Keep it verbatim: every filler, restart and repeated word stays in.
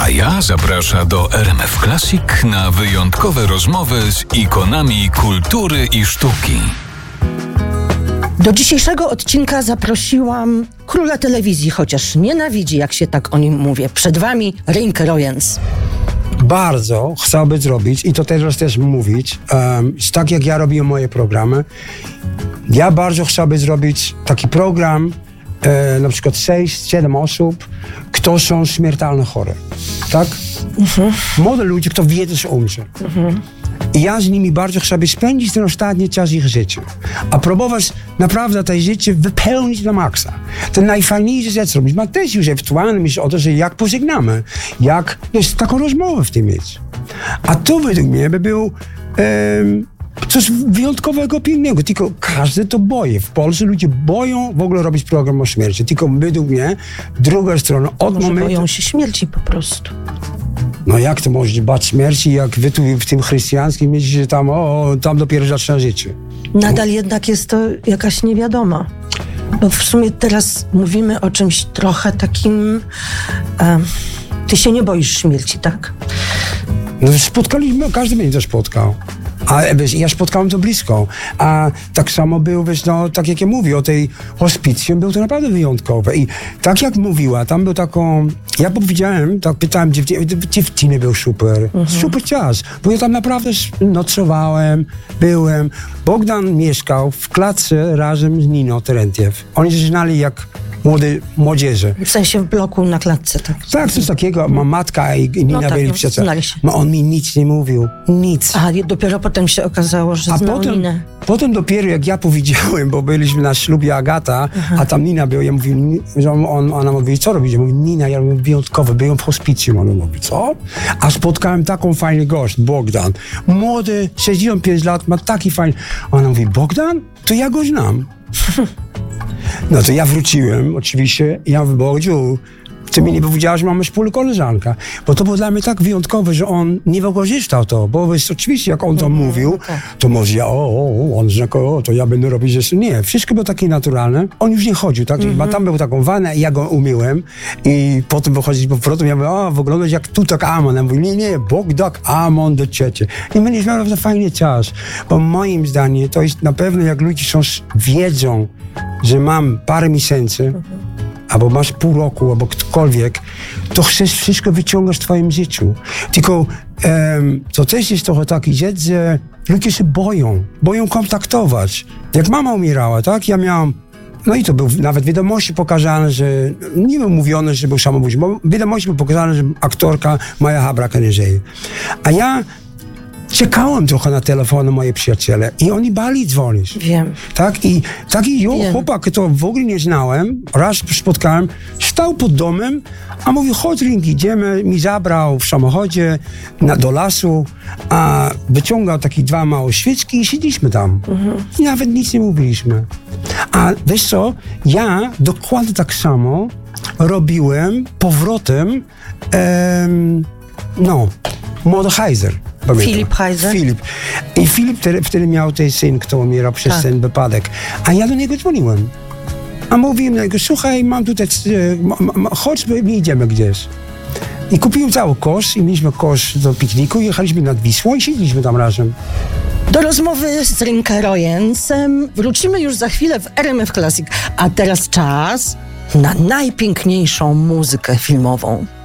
A ja zaprasza do R M F Classic na wyjątkowe rozmowy z ikonami kultury i sztuki. Do dzisiejszego odcinka zaprosiłam króla telewizji, chociaż nienawidzi, jak się tak o nim mówię. Przed wami Rinke Royens. Bardzo chciałbym zrobić, i to teraz też mówić, um, tak jak ja robię moje programy, ja bardzo chciałbym zrobić taki program, e, na przykład sześć, siedem osób, które są śmiertelnie chore, tak? Mhm. Młode ludzie, którzy wiedzą, że umrze. Mhm. I ja z nimi bardzo chciałbym spędzić ten ostatni czas ich życia. A próbować naprawdę to życie wypełnić na maksa. To najfajniejsze rzecz robić. Ma też już aktualnie myśl o to, że jak pożegnamy. Jak jest taką rozmowę w tym mieć. A to według mnie by był um, coś wyjątkowego, pięknego. Tylko każdy to boi. W Polsce ludzie boją w ogóle robić program o śmierci. Tylko według mnie druga strona od Może momentu... boją się śmierci po prostu. No jak to możecie bać śmierci, jak wy tu w tym chrześcijańskim myślicie, że tam, o, tam dopiero zaczyna życie. Nadal jednak jest to jakaś niewiadoma. Bo w sumie teraz mówimy o czymś trochę takim... E, ty się nie boisz śmierci, tak? No spotkaliśmy, każdy mnie to spotkał. A wiesz, ja spotkałem to blisko. A tak samo był, wiesz, no, tak jak ja mówię o tej hospicjum, był to naprawdę wyjątkowe. I tak jak mówiła, tam był taką... Ja powiedziałem, tak pytałem dziewczyny, dziewczyny był super. Mhm. Super czas. Bo ja tam naprawdę nocowałem, byłem. Bogdan mieszkał w klatce razem z Nino Terentiew. Oni się znali jak młode młodzieże. W sensie w bloku na klatce, tak? Tak, coś takiego. Ma matka i Nina no tak, byli no, przyjaciele. No on mi nic nie mówił. Nic. A dopiero potem się okazało, że a znał potem, Ninę. Potem dopiero jak ja powiedziałem, bo byliśmy na ślubie Agata, aha, a tam Nina była, ja mówię, że on, on, ona mówi, co robisz? Ja mówię, Nina, ja mówię, wyjątkowo, byłem w hospicjum. Ona mówi, co? A spotkałem taką fajny gość, Bogdan. Młody, sześćdziesiąt pięć lat, ma taki fajny... Ona mówi, Bogdan? To ja go znam. No to ja wróciłem, oczywiście, ja w Bodziu, ty mi nie powiedziała, że mamy wspólną koleżankę, bo to było dla mnie tak wyjątkowe, że on nie wykorzystał to, bo jest, oczywiście jak on to mm, mówił, okay, to może ja, o, o, on rzekł, o, to ja będę robić jeszcze, nie, wszystko było takie naturalne, on już nie chodził, tak, mm-hmm, tam był taką wanę, ja go umyłem i potem wychodzić po powrotem, ja mówię, o, wyglądasz jak Tutak Amon, ja mówię, nie, nie, Bogdak Amon do ciecie. I mieliśmy naprawdę fajny czas, bo moim zdaniem to jest na pewno, jak ludzie są, wiedzą, że mam parę miesięcy, mhm, albo masz pół roku, albo ktokolwiek, to chcesz wszystko wyciągać w twoim życiu. Tylko um, to też jest trochę taki rzecz, że ludzie się boją, boją kontaktować. Jak mama umierała, tak, ja miałam, no i to był nawet w wiadomości pokazane, że, nie był mówione, że był samobójczy, bo w wiadomości był pokazane, że aktorka Maja Habraka nie żyje. A ja czekałem trochę na telefony moje przyjaciele i oni bali dzwonić. Wiem. Tak? I taki Wiem. chłopak, który w ogóle nie znałem, raz spotkałem, stał pod domem, a mówił, chodź Rinki, idziemy, mi zabrał w samochodzie na, do lasu, a wyciągał takie dwa małe świeczki i siedzieliśmy tam. Mhm. I nawet nic nie mówiliśmy. A wiesz co, ja dokładnie tak samo robiłem powrotem, em, no, Mordechaiser. Filip Heiser? Filip. I Filip wtedy, wtedy miał ten syn, który umierał przez tak. ten wypadek. A ja do niego dzwoniłem. A mówiłem do niego, słuchaj, mam tutaj, chodź, my idziemy gdzieś. I kupiłem cały kosz i mieliśmy kosz do pikniku, jechaliśmy nad Wisłą i siedzieliśmy tam razem. Do rozmowy z Rinke Royensem wrócimy już za chwilę w R M F Classic. A teraz czas na najpiękniejszą muzykę filmową.